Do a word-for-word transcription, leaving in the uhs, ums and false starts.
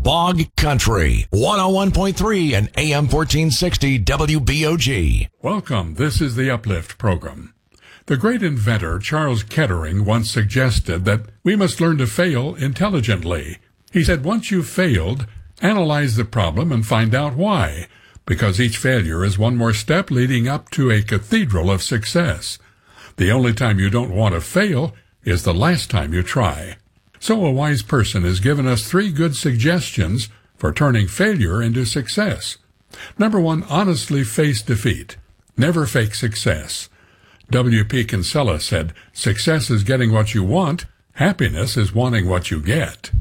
Bog Country, one oh one point three and A M fourteen sixty W B O G. Welcome. This is the Uplift program. The great inventor Charles Kettering once suggested that we must learn to fail intelligently. He said, once you've failed, analyze the problem and find out why, because each failure is one more step leading up to a cathedral of success. The only time you don't want to fail is the last time you try. So a wise person has given us three good suggestions for turning failure into success. Number one, honestly face defeat. Never fake success. W P Kinsella said, success is getting what you want. Happiness is wanting what you get.